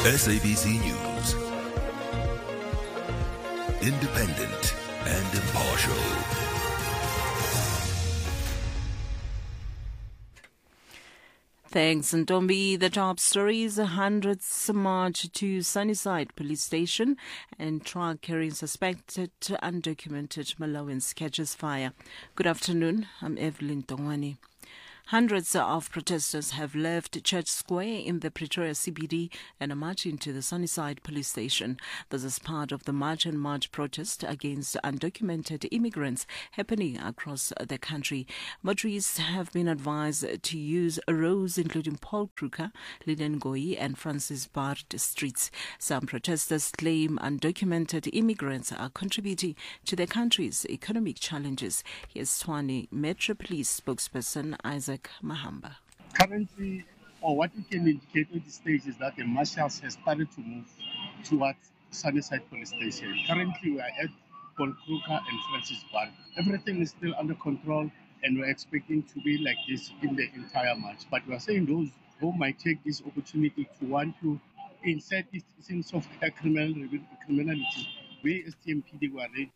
SABC News. Independent and impartial. Thanks, Ntombi. The top stories: hundreds march to Sunnyside Police Station and truck carrying suspected undocumented Malawians catches fire. Good afternoon, I'm Evelyn Tongwani. Hundreds of protesters have left Church Square in the Pretoria CBD and are marching to the Sunnyside Police Station. This is part of the March and March protest against undocumented immigrants happening across the country. Motorists have been advised to use roads including Paul Kruger, Linen Goi and Francis Bard streets. Some protesters claim undocumented immigrants are contributing to the country's economic challenges. Here's Tshwane Metro Police spokesperson Isaac Mahamba. Currently, or what we can indicate at this stage is that the marshals have started to move towards Sunnyside Police Station. Currently, we are at Paul Kruger and Francis Bard. Everything is still under control, and we're expecting to be like this in the entire march. But we are saying those who might take this opportunity to want to insert this sense of criminality, we as TMPD were ready.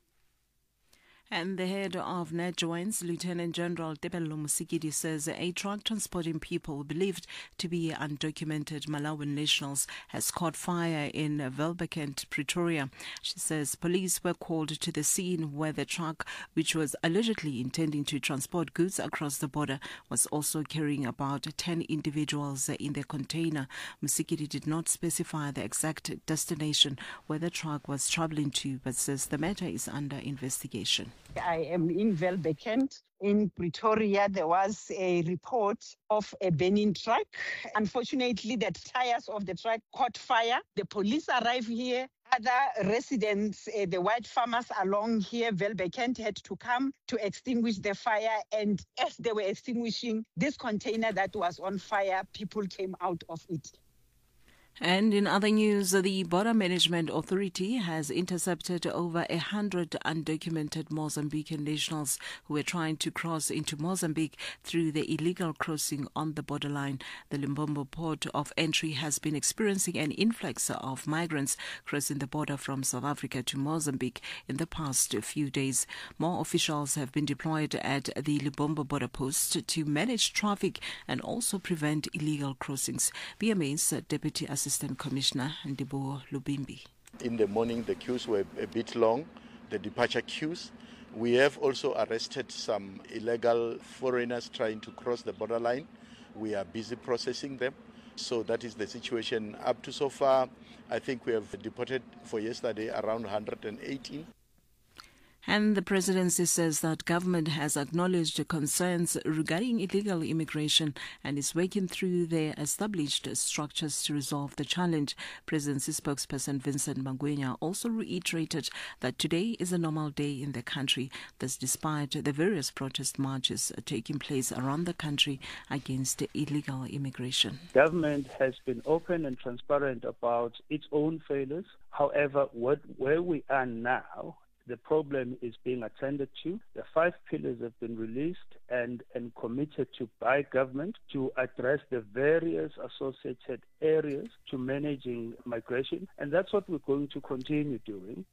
And the head of NetJoins, Lieutenant General Tebello Musikidi, says a truck transporting people believed to be undocumented Malawian nationals has caught fire in Welbekend, Pretoria. She says police were called to the scene where the truck, which was allegedly intending to transport goods across the border, was also carrying about 10 individuals in the container. Musikidi did not specify the exact destination where the truck was traveling to, but says the matter is under investigation. I am in Welbekend. In Pretoria, there was a report of a burning truck. Unfortunately, the tires of the truck caught fire. The police arrived here. Other residents, the white farmers along here, Welbekend, had to come to extinguish the fire. And as they were extinguishing this container that was on fire, people came out of it. And in other news, the Border Management Authority has intercepted over 100 undocumented Mozambican nationals who were trying to cross into Mozambique through the illegal crossing on the borderline. The Limbombo port of entry has been experiencing an influx of migrants crossing the border from South Africa to Mozambique in the past few days. More officials have been deployed at the Limbombo border post to manage traffic and also prevent illegal crossings. BMA's Deputy Assistant Commissioner Ndibo Lubimbi. In the morning, the queues were a bit long, the departure queues. We have also arrested some illegal foreigners trying to cross the borderline. We are busy processing them. So that is the situation up to so far. I think we have deported for yesterday around 118. And the presidency says that government has acknowledged concerns regarding illegal immigration and is working through their established structures to resolve the challenge. Presidency spokesperson Vincent Magwenya also reiterated that today is a normal day in the country, this despite the various protest marches taking place around the country against illegal immigration. Government has been open and transparent about its own failures. However, where we are now, the problem is being attended to. The 5 pillars have been released and committed to by government to address the various associated areas to managing migration. And that's what we're going to continue doing.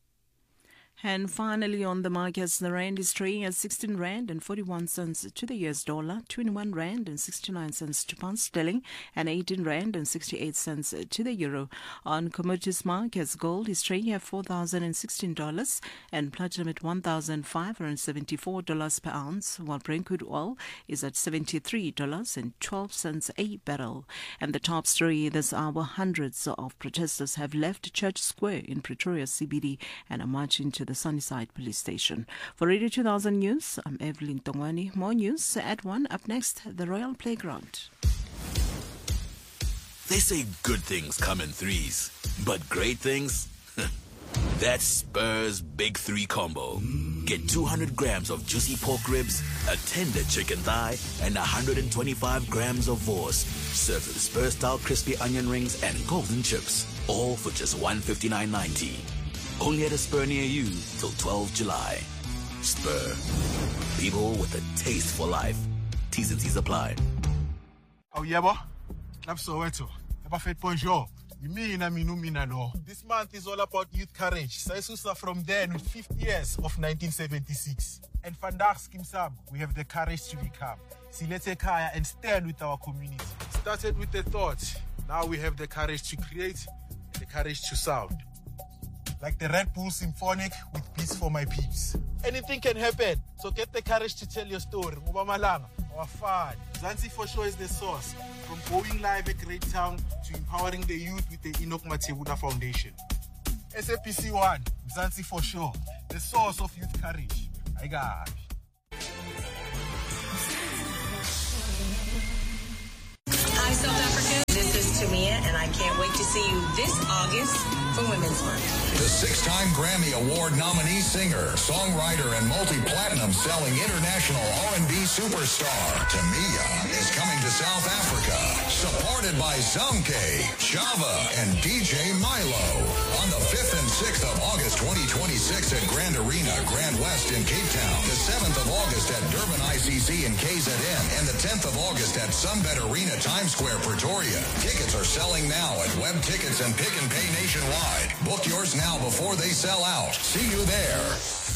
And finally, on the markets, the rand is trading at 16 rand and 41 cents to the US dollar, 21 rand and 69 cents to pound sterling, and 18 rand and 68 cents to the euro. On commodities markets, gold is trading at $4,016 and platinum at $1,574 per ounce, while Brent crude oil is at $73.12 a barrel. And the top story this hour: hundreds of protesters have left Church Square in Pretoria CBD and are marching to the Sunnyside Police Station. For Radio 2000 News, I'm Evelyn Tongwani. More news at 1. Up next, the Royal Playground. They say good things come in threes, but great things? That's Spur's Big 3 combo. Get 200 grams of juicy pork ribs, a tender chicken thigh, and 125 grams of vorst. Served with Spur-style crispy onion rings and golden chips. All for just $159.90. Only at a Spur near you till 12 July. Spur. People with a taste for life. T's and C's apply. Oh, yeah, boy. Club Soweto. Bonjour. This month is all about youth courage. Saisusa from then with 50 years of 1976. And vandaag Skimsam, we have the courage to become. Silete Kaya and stand with our community. Started with the thought. Now we have the courage to create, the courage to sound. Like the Red Bull Symphonic with Beats for My Peeps. Anything can happen, so get the courage to tell your story. Ngoba our fun. Mzansi for sure is the source. From going live at Great Town to empowering the youth with the Enoch Matebula Foundation. SAPC 1, Mzansi for sure, the source of youth courage. I got. Hi, South Africa. This is Tamia, and I can't wait to see you this August for Women's Month. The 6-time Grammy Award nominee singer, songwriter, and multi-platinum selling international R&B superstar Tamia is coming to South Africa, supported by Zamke, Java, and DJ Milo on the 5th and 6th of August 2026 at Grand Arena, Grand West in Cape Town, the 7th of August at Durban ICC in KZN, and the 10th of August at Sunbet Arena, Times Square, Pretoria. Tickets are selling now at Web Tickets and Pick and Pay nationwide. Book yours now before they sell out. See you there.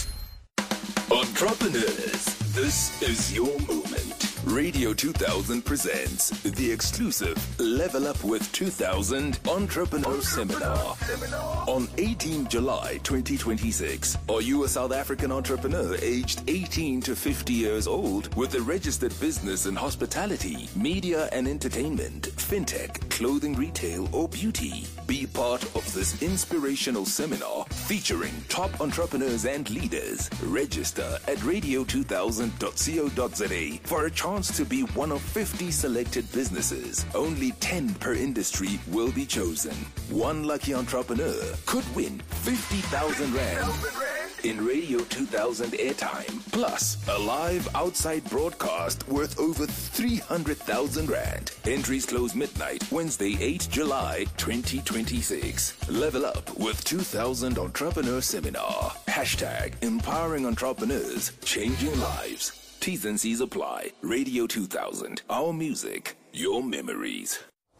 Entrepreneurs, this is your moment. Radio 2000 presents the exclusive Level Up with 2000 Entrepreneur Seminar on 18 July 2026. Are you a South African entrepreneur aged 18 to 50 years old with a registered business in hospitality, media and entertainment, fintech, clothing retail or beauty? Be part of this inspirational seminar featuring top entrepreneurs and leaders. Register at radio2000.co.za for a chance to be one of 50 selected businesses. Only 10 per industry will be chosen. One lucky entrepreneur could win 50,000 Rand in Radio 2000 airtime, plus a live outside broadcast worth over 300,000 Rand. Entries close midnight, Wednesday, 8 July 2026. Level Up with 2000 Entrepreneur Seminar. Hashtag empowering entrepreneurs, changing lives. T's and C's apply. Radio 2000. Our music, your memories.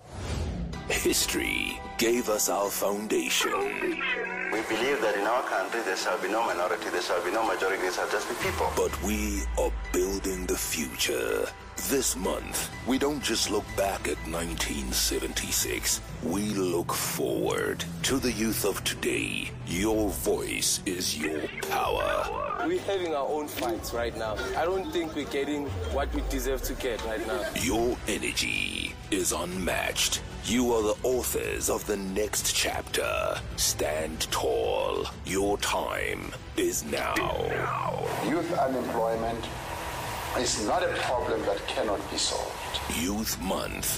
History gave us our foundation. We believe that in our country there shall be no minority, there shall be no majority, there shall just be people. But we are building the future. This month, we don't just look back at 1976. We look forward to the youth of today. Your voice is your power. We're having our own fights right now. I don't think we're getting what we deserve to get right now. Your energy is unmatched. You are the authors of the next chapter. Stand tall. Your time is now. Youth unemployment is not a problem that cannot be solved. Youth Month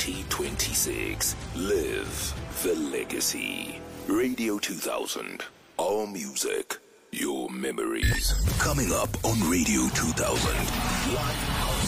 2026. Live the legacy. Radio 2000. Our music, your memories. Coming up on Radio 2000. Live